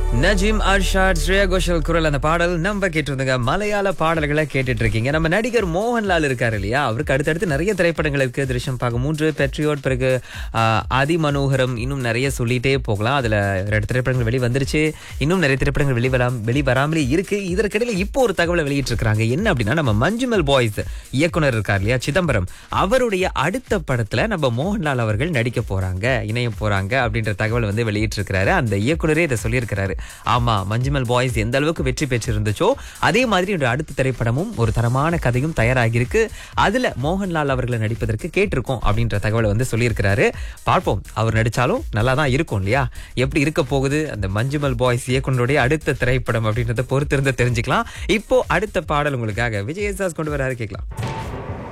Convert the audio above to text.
நஜீம் அர்ஷாத், ஸ்ரேயா கோஷல் குரல் அந்த பாடல் நம்ம கேட்டிருந்தோங்க. மலையாள பாடல்களை கேட்டுட்டு இருக்கீங்க. நம்ம நடிகர் மோகன்லால் இருக்காரு இல்லையா, அவருக்கு அடுத்தடுத்து நிறைய திரைப்படங்கள் இருக்கு. திருஷ்யம் பாகம் 3, பெட்ரியோட், பிறகு அதி மனோகரம், இன்னும் நிறைய சொல்லிட்டே போகலாம். அதுல 2 திரைப்படங்கள் வெளிவந்துருச்சு. இன்னும் நிறைய திரைப்படங்கள் வெளிவராமலே இருக்கு. இதற்கிடையில இப்போ ஒரு தகவலை வெளியிட்டு இருக்காங்க. என்ன அப்படின்னா, நம்ம மஞ்சுமல் பாய்ஸ் இயக்குனர் இருக்கார் இல்லையா சிதம்பரம், அவருடைய அடுத்த படத்துல நம்ம மோகன்லால் அவர்கள் நடிக்க போறாங்க, இணைய போறாங்க அப்படின்ற தகவல் வந்து வெளியிட்டு இருக்கிறாரு. அந்த இயக்குனரே இதை சொல்லியிருக்கிறாரு. ஆமா, மஞ்சுமல் பாய்ஸ் எந்த அளவுக்கு வெற்றி பெற்றிருந்துச்சோ அதே மாதிரி அடுத்த திரைப்படமும் ஒரு தரமான கதையும் தயாராகி இருக்கு. அதுல மோகன்லால் அவர்களை நடிப்பதற்கு கேட்டிருக்கோம் அப்படின்ற தகவலை வந்து சொல்லியிருக்கிறாரு. பார்ப்போம், அவர் நடிச்சாலும் நல்லா தான் இருக்கும் இல்லையா. எப்படி இருக்க போகுது அந்த மஞ்சுமல் பாய்ஸ் இயக்குனருடைய அடுத்த திரைப்படம் அப்படின்றத பொறுத்திருந்து தெரிஞ்சுக்கலாம். இப்போ அடுத்த பாடல் உங்களுக்காக விஜய் கொண்டு வராரு, கேட்கலாம்.